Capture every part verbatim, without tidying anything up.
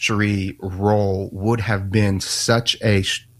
ministry role would have been such a,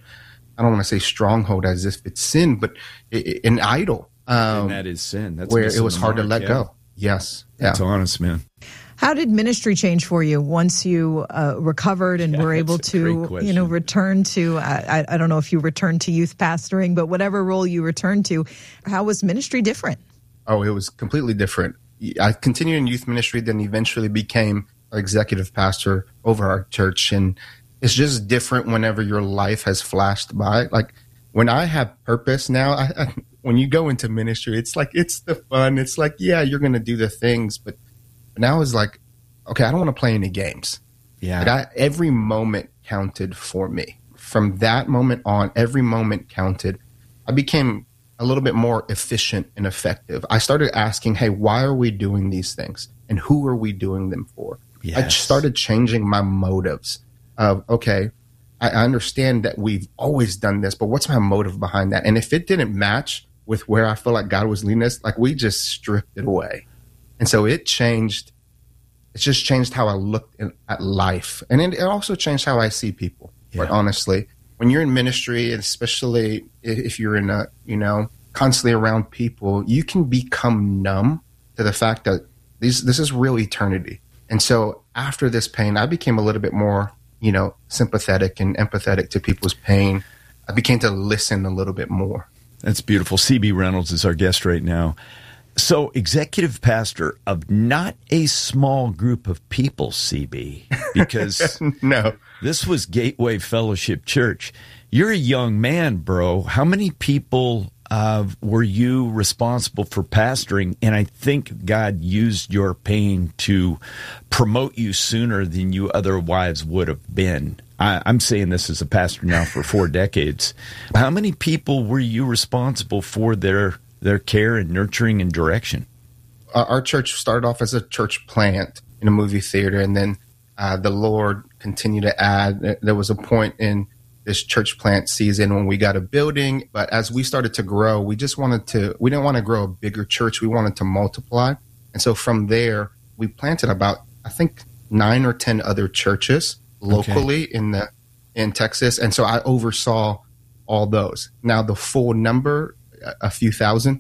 I don't want to say stronghold as if it's sin, but an idol. Um, and that is sin. That's where it was hard mark, to let yeah. go. Yes. That's yeah. honest, man. How did ministry change for you once you uh, recovered and yeah, were able to, you know, return to, I, I don't know if you returned to youth pastoring, but whatever role you returned to, how was ministry different? Oh, it was completely different. I continued in youth ministry, then eventually became executive pastor over our church. And it's just different whenever your life has flashed by. Like when I have purpose now, I, I, when you go into ministry, it's like, it's the fun. It's like, yeah, you're going to do the things, but now it's like, okay, I don't want to play any games. Yeah. Like I, every moment counted for me. From that moment on, every moment counted. I became a little bit more efficient and effective. I started asking, hey, why are we doing these things? And who are we doing them for? Yes. I started changing my motives of, okay, I understand that we've always done this, but what's my motive behind that? And if it didn't match with where I feel like God was leading us, like we just stripped it away. And so it changed. It's just changed how I looked at life. And it also changed how I see people, yeah. Quite honestly. When you're in ministry, and especially if you're in a, you know, constantly around people, you can become numb to the fact that these, this is real eternity. And so after this pain, I became a little bit more, you know, sympathetic and empathetic to people's pain. I began to listen a little bit more. That's beautiful. C B Reynolds is our guest right now. So, executive pastor of not a small group of people, C B, because no, this was Gateway Fellowship Church. You're a young man, bro. How many people uh, were you responsible for pastoring? And I think God used your pain to promote you sooner than you otherwise would have been. I, I'm saying this as a pastor now for four decades. How many people were you responsible for their their care and nurturing and direction? Uh, our church started off as a church plant in a movie theater, and then uh, the Lord continued to add. There was a point in this church plant season when we got a building, but as we started to grow, we just wanted to, we didn't want to grow a bigger church. We wanted to multiply. And so from there, we planted about, I think, nine or ten other churches locally okay. in the in Texas. And so I oversaw all those. Now, the full number, a few thousand.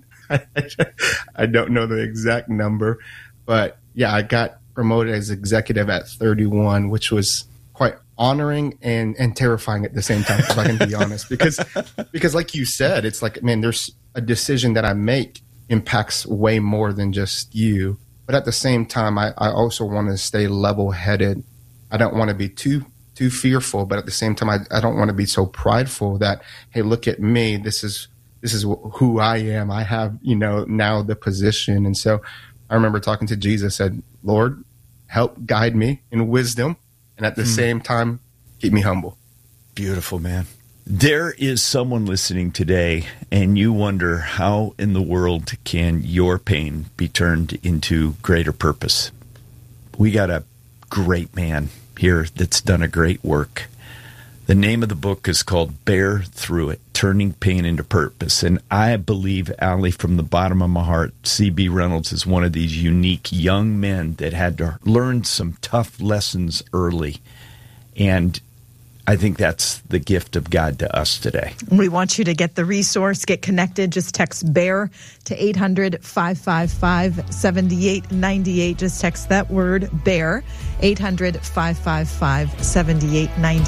I don't know the exact number, but yeah, I got promoted as executive at thirty-one, which was quite honoring and, and terrifying at the same time, if I can be honest, because, because like you said, it's like, man, there's a decision that I make impacts way more than just you. But at the same time, I, I also want to stay level headed. I don't want to be too, too fearful, but at the same time, I, I don't want to be so prideful that, hey, look at me. This is, This is who I am. I have, you know, now the position. And so I remember talking to Jesus, said, Lord, help guide me in wisdom. And at the mm. same time, keep me humble. Beautiful, man. There is someone listening today, and you wonder how in the world can your pain be turned into greater purpose. We got a great man here that's done a great work. The name of the book is called Bear Through It, Turning Pain into Purpose. And I believe, Allie, from the bottom of my heart, C B Reynolds is one of these unique young men that had to learn some tough lessons early. And I think that's the gift of God to us today. We want you to get the resource, get connected. Just text BEAR to eight hundred, five five five, seven eight nine eight. Just text that word, BEAR, eight hundred, five five five, seven eight nine eight.